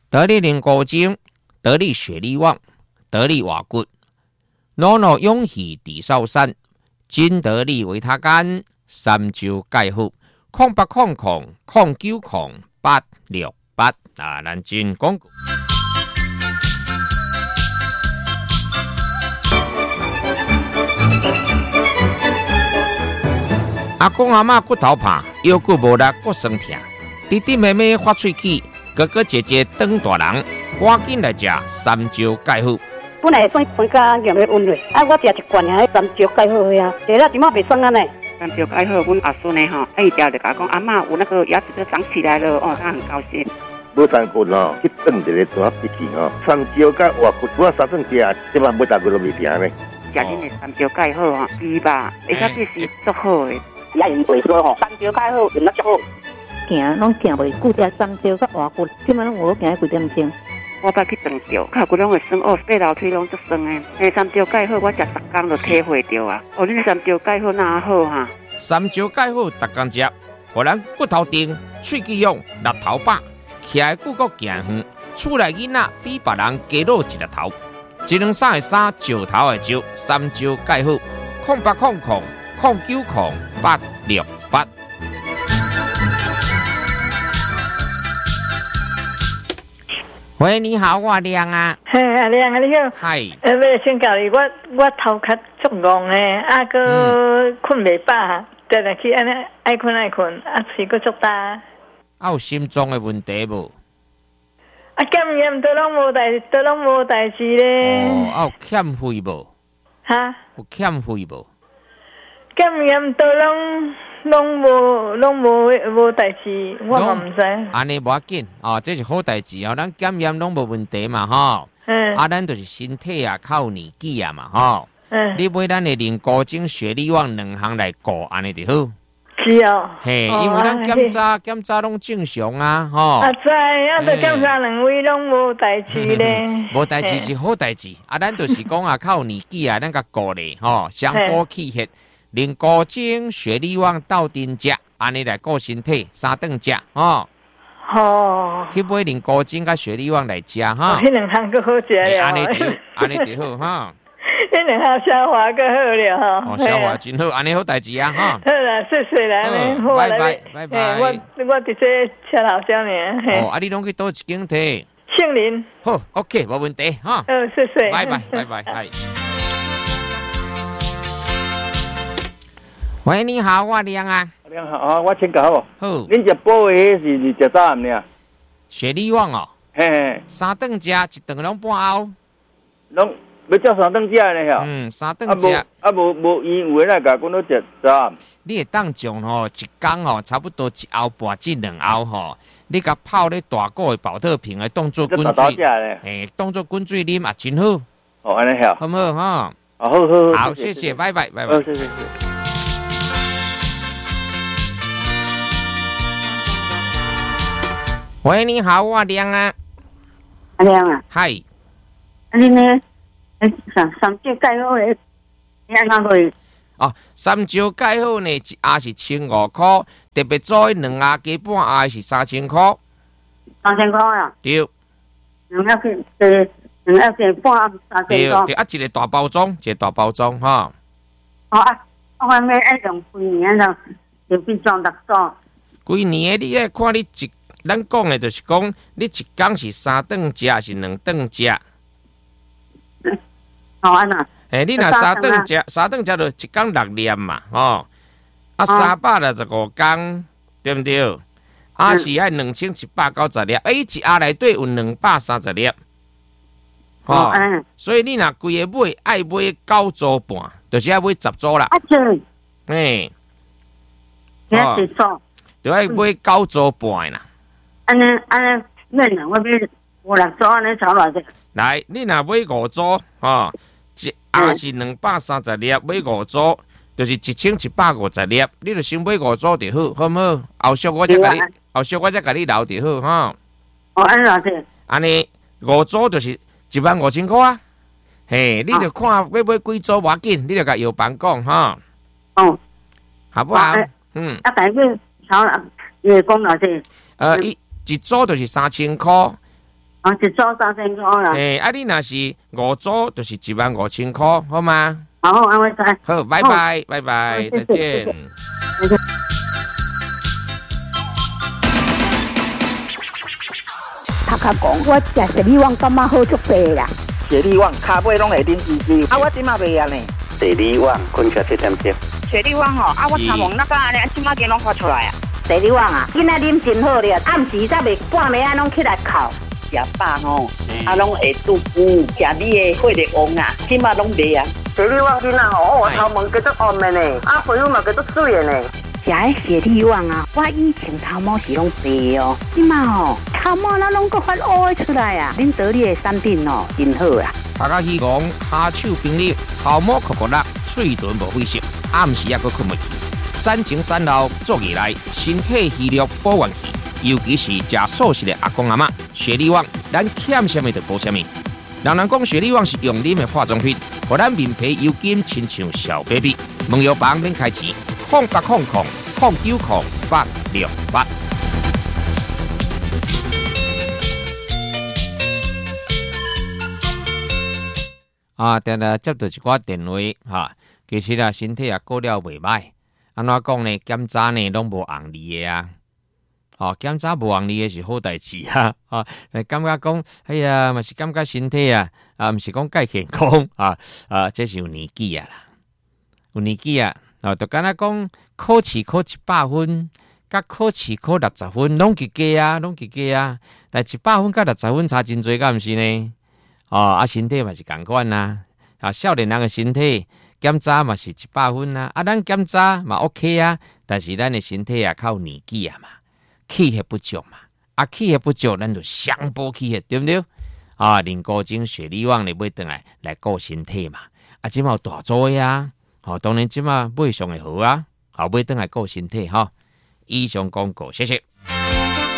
得力灵骨精、得力血力旺、得力瓦骨、诺诺勇气地少山、金得力维他干、三周钙护、0800090868啊，咱进广告。阿公阿嬷骨头怕，腰骨无力，骨酸痛，弟弟妹妹发喙齿，哥哥姐姐长大人，赶紧来食三周钙护。 本来酸酸甲咸的温热，我食一罐啊，三周钙好呀，食了怎么袂酸啊呢？ 三周钙好，阮阿孙呢吼，一条就甲讲阿嬷有那个牙齿都长起来了哦，他很高兴。 无三骨哦，去炖一个大鼻涕哦，三周甲活骨，我三顿食，即摆每大骨都袂停呢。 食恁的三周钙好吼，猪吧，而且这是足好的。 也用袂说吼，三周钙好用得足好。 行拢行袂久，食三周甲活骨，即摆拢有行几点钟。 我捌去长着，脚骨拢会酸哦，爬楼梯拢足酸的。三周钙好，我食10天就体会着啊。哦，恁三周钙好哪好哈？ 三周钙好，逐工食，互咱骨头硬、喙齿勇、力头饱，徛的骨骼行远，厝内囡仔比别人加露一粒头。一两三的三，石头的石，三周钙好，0800090868。喂，你好，我亮啊。 嘿，阿亮啊，你好。 嗨。 要先教你，我头壳足戆诶，个困袂饱，常常去安尼爱困，喙阁足大。 有心脏的问题无？ 减盐都拢无代志咧。 有欠费无？ 哈？ 有欠费无？ 减盐都拢无代志，我嘛唔知。 安尼无要紧哦，这是好代志哦。咱减盐拢无问题嘛吼。咱就是身体啊，较有年纪啊嘛吼。你买咱的灵骨精、血力旺两项来顾，安尼就好。 是哦。 嘿，因为咱检查拢正常啊吼。 知，就检查两位拢无代志咧。 无代志是好代志，咱就是讲啊，较有年纪啊，咱甲顾咧吼，相补气血。灵骨精、血力旺斗阵食，安尼来顾身体，三顿食吼。去买灵骨精甲血力旺来食哈。 迄两项佫好食了。 安尼就好哈。 迄两项消化佫好了吼。消化真好，安尼好代志啊哈。 好啦，谢啦， 拜拜。 我伫这车头上呢。 你拢去倒一间摕？ 杏林。 好 ，OK， 无问题哈。 谢谢。 拜拜。喂，你好，我亮啊。 亮好啊，我请教好。 好。 恁食补的是食啥物呢？ 血力旺哦。 嘿。 三顿食，一顿拢半漚。 拢要照三顿食呢吼。 三顿食。 无因为来甲讲要食啥？ 你会当种吼，一工吼，差不多一漚半至2漚吼。你甲泡咧大锅的保特瓶的，当做滚水。当做滚水啉也真好。 哦，安尼好。 好唔好哈？ 好， 谢谢，拜拜。 谢谢。 喂，你好，我亮啊。 亮啊。 嗨。 你呢？三周钙好诶，你安怎会？ 三周钙好呢，一盒是1500块，特别做2盒加半盒是3000块。 3000块啊？ 对。 2盒加半3000块。 对，一个大包装，哈。 我还没爱用几年了，就变装6装。 几年你爱看你一。咱讲的就是讲，你一工是3顿食，还是2顿食？ 安那？ 你若3顿食就一工6粒嘛，吼。365天，对不对？是爱2790粒，一盒内底有230粒，吼。所以你若规个买爱买9组半，就是爱买10组啦。 嘿。 就爱买9组半啦。 安尼，免啦，我买5-6组安尼炒偌济。 来，你若买5组，一盒是230粒，买5组就是1750粒，你就先买5组就好，好唔好？后续我再甲你留就好，哈。 安偌济？ 安尼5组就是15000块啊。嘿，你就看要买几组无要紧，你就甲药房讲，哈。好不好？ 大约炒，讲偌济？ 一组就是3000块， 啊，一组3000块啦。 你若是5组，就是15000块，好吗？ 好，安慰知。 好，拜拜，拜拜，再见。 头壳讲，我食雪里旺感觉好足济啦。 雪里旺骹尾拢会啉滋滋，我即马袂安尼。 雪里旺困起7点钟。 雪里旺哦，我参望那个安尼，即马间拢发出来啊。 雪里旺啊，今仔啉真好咧，暗时才袂半暝拢起来哭。 食饱吼，拢会肚腹，食你的血力旺啊，即马拢袂啊。 雪里旺囡仔吼，我头毛叫做红的呢，皮肤嘛叫做水的呢。 食迄雪里旺啊，我以前头毛是拢白哦，即马吼头毛那拢搁发乌出来啊！恁得力的产品哦，真好啦。 大家希望骹手冰溜，头毛酷酷辣，嘴唇无灰色，暗时也搁困袂去。3前3后做起来，身体虚弱保元气，尤其是食素食的阿公阿嬷，雪里旺咱欠什么就补什么。人讲雪里旺是用啉的化妆品，互咱面皮油金亲像小 baby。问药房免开钱，0800090868。定接到一寡电话哈，其实啊身体也过了袂歹，安怎讲呢？检查呢拢无红利的啊。检查无红利的是好代志啊！感觉讲，哎呀，嘛是感觉身体啊，毋是讲介健康这是有年纪啊啦，有年纪啊，就敢若讲考试考100分，甲考试考60分，拢及格啊，但100分甲60分差真多，敢毋是呢？身体嘛是共款啦，少年人的身体检查嘛是100分啊，咱检查嘛 OK 啊，但是咱的身体啊靠年纪啊嘛。气血不足嘛，气血不足，咱就上补气血，对不对？林高精雪里旺你买回来顾身体嘛，即马有大做呀，当然即马买上会好啊，买回来顾身体哈。以上广告，谢谢。